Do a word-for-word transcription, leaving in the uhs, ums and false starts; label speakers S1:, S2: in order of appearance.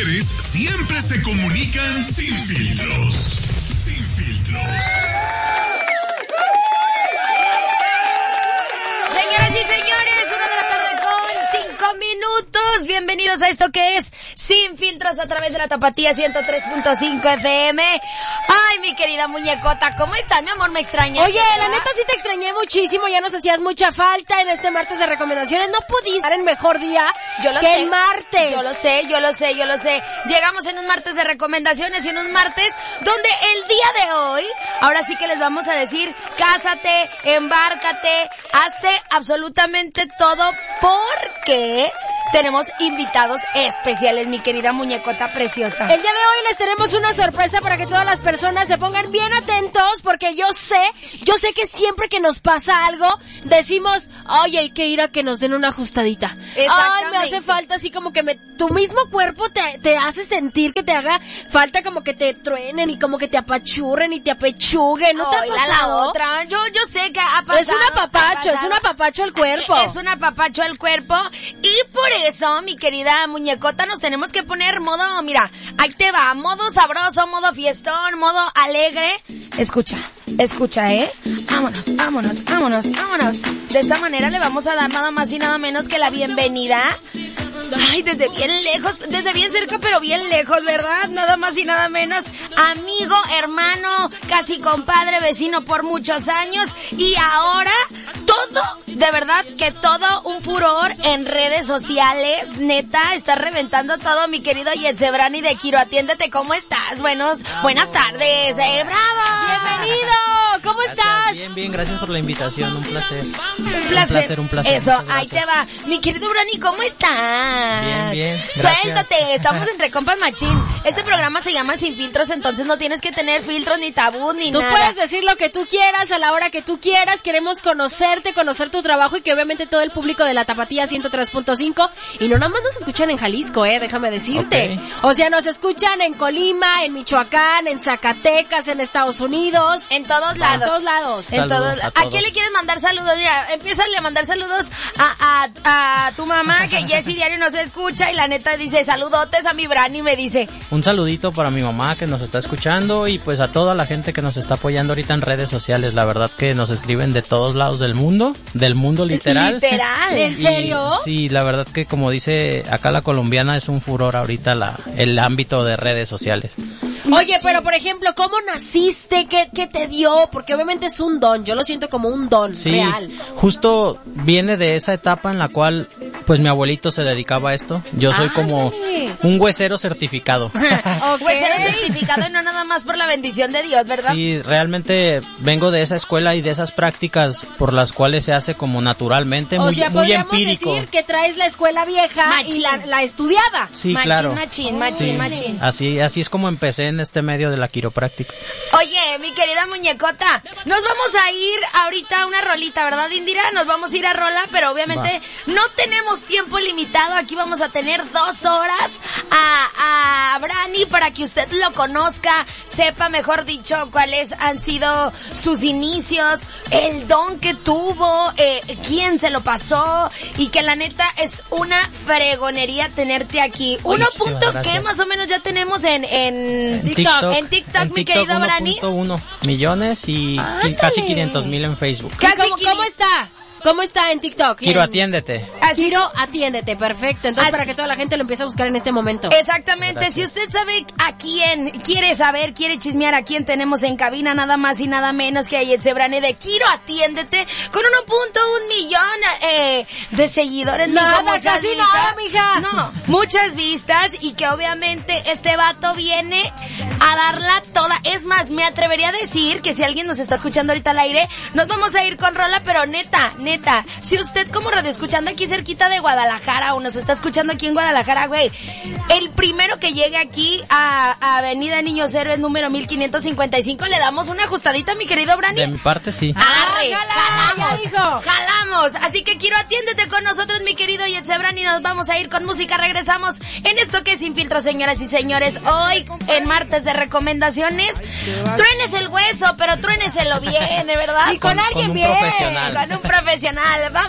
S1: mujeres siempre se comunican sin filtros. Sin filtros.
S2: Señoras y señores, una de la tarde con cinco minutos. Bienvenidos a esto que es Sin Filtros a través de la Tapatía ciento tres punto cinco F M. Ay, mi querida muñecota, ¿cómo estás, mi amor? ¿Me extrañas?
S3: Oye, la neta sí te extrañé muchísimo, ya nos hacías mucha falta en este martes de recomendaciones. No pudiste estar en mejor día
S2: yo lo
S3: que
S2: sé,
S3: el martes.
S2: Yo lo sé, yo lo sé, yo lo sé. Llegamos en un martes de recomendaciones y en un martes donde el día de hoy, ahora sí que les vamos a decir, cásate, embárcate, hazte absolutamente todo porque tenemos invitados especiales, mi querida muñecota preciosa.
S3: El día de hoy les tenemos una sorpresa para que todas las personas se pongan bien atentos, porque yo sé, yo sé que siempre que nos pasa algo, decimos, oye, hay que ir a que nos den una ajustadita. Ay, me hace falta así como que me, tu mismo cuerpo te, te hace sentir que te haga falta como que te truenen y como que te apachurren y te apechuguen. ¿No te ha pasado?
S2: La otra, yo, yo sé que ha pasado.
S3: Es un apapacho, es un apapacho el cuerpo.
S2: Es un apapacho el cuerpo y por eso, mi querida muñecota, nos tenemos que poner modo, mira, ahí te va, modo sabroso, modo fiestón, modo alegre. Escucha, escucha, ¿eh? Vámonos, vámonos, vámonos, vámonos. De esta manera le vamos a dar nada más y nada menos que la bienvenida. Ay, desde bien lejos, desde bien cerca, pero bien lejos, ¿verdad? Nada más y nada menos. Amigo, hermano, casi compadre, vecino por muchos años. Y ahora, todo, de verdad que todo un furor en redes sociales. Neta, está reventando todo, mi querido Yetzebrani de Quiro. Atiéndete, ¿cómo estás? Buenos, buenas tardes, eh, bravo.
S3: Bienvenido, ¿cómo
S4: gracias,
S3: estás?
S4: Bien, bien, gracias por la invitación, un placer.
S2: Un placer.
S4: Un placer, un placer.
S2: Eso, ahí te va. Mi querido Brani, ¿cómo estás?
S4: Bien, bien, gracias.
S2: Suéltate, estamos entre compas machín. Este programa se llama Sin Filtros, entonces no tienes que tener filtros ni tabú ni
S3: tú
S2: nada.
S3: Tú puedes decir lo que tú quieras a la hora que tú quieras. Queremos conocerte, conocer tu trabajo y que obviamente todo el público de la Tapatía ciento tres punto cinco, y no nada más nos escuchan en Jalisco, eh, déjame decirte. Okay. O sea, nos escuchan en Colima, en Michoacán, en Zacatecas, en Estados Unidos.
S2: En todos lados.
S3: En todos lados.
S2: En todos, a, ¿A quién le quieres mandar saludos? Mira, empiézale a mandar saludos a, a, a tu mamá, que Jessy diario nos escucha y la neta dice, saludotes a mi Brani, me dice.
S4: Un saludito para mi mamá que nos está escuchando y pues a toda la gente que nos está apoyando ahorita en redes sociales. La verdad que nos escriben de todos lados del mundo, del mundo literal.
S2: Literal, ¿en
S4: y,
S2: serio?
S4: Sí, la verdad que como dice acá la colombiana, es un furor ahorita la, el ámbito de redes sociales.
S3: Oye, sí. Pero por ejemplo, ¿cómo naciste? ¿Qué, qué te dio? Porque obviamente es un don, yo lo siento como un don
S4: sí,
S3: real.
S4: Justo viene de esa etapa en la cual pues mi abuelito se dedicaba a esto. Yo soy ah, como dale. un huesero certificado.
S2: Okay. Huesero certificado y no nada más por la bendición de Dios, ¿verdad?
S4: Sí, realmente vengo de esa escuela y de esas prácticas por las cuales se hace como naturalmente,
S3: o
S4: muy,
S3: sea,
S4: muy empírico.
S3: podríamos decir que traes la escuela vieja machín. y la, la estudiada.
S4: Sí,
S2: machín,
S4: claro.
S2: Machín, machín, sí. machín.
S4: Así, así es como empecé en este medio de la quiropráctica.
S2: Oye, mi querida muñecota, nos vamos a ir ahorita a una rolita, ¿verdad, Indira? Nos vamos a ir a rola, pero obviamente Va. no tenemos tiempo limitado. Aquí vamos a tener dos horas a, a Brani para que usted lo conozca, sepa, mejor dicho, cuáles han sido sus inicios, el don que tuvo, eh, quién se lo pasó y que la neta es una fregonería tenerte aquí. Uno punto que más o menos ya tenemos en, en TikTok. TikTok. En TikTok, en mi TikTok, querido Brani.
S4: uno punto uno millones y, y casi quinientos mil en Facebook.
S3: ¿Cómo, ¿Cómo está? ¿Cómo está en TikTok?
S4: Quiro, atiéndete.
S3: Quiro, atiéndete, perfecto. Entonces, Así. para que toda la gente lo empiece a buscar en este momento.
S2: Exactamente.
S4: Gracias.
S2: Si usted sabe a quién, quiere saber, quiere chismear a quién tenemos en cabina, nada más y nada menos que a Yetzebrani de Quiro, atiéndete, con uno punto uno millón eh, de seguidores.
S3: Nada,
S2: mijo,
S3: casi
S2: vistas.
S3: nada, mija.
S2: No, muchas vistas y que obviamente este vato viene a darla toda. Es más, me atrevería a decir que si alguien nos está escuchando ahorita al aire, nos vamos a ir con rola, pero neta, neta. Neta, si usted como radio escuchando aquí cerquita de Guadalajara o nos está escuchando aquí en Guadalajara, güey, el primero que llegue aquí a, a Avenida Niños Héroes número mil quinientos cincuenta y cinco, le damos una ajustadita, mi querido Brani.
S4: De mi parte, sí.
S2: Arre,
S3: ah,
S2: jalamos,
S3: dijo.
S2: jalamos. Así que quiero atiéndete con nosotros, mi querido Yetzebrani, nos vamos a ir con música. Regresamos en esto que es Sin Filtro, señoras y señores. Hoy, en martes de recomendaciones, truenes el hueso, pero truéneselo bien, ¿verdad?
S3: Y con,
S4: con
S3: alguien
S4: con un
S3: bien.
S4: Profesional.
S2: Con un profesional. Vamos.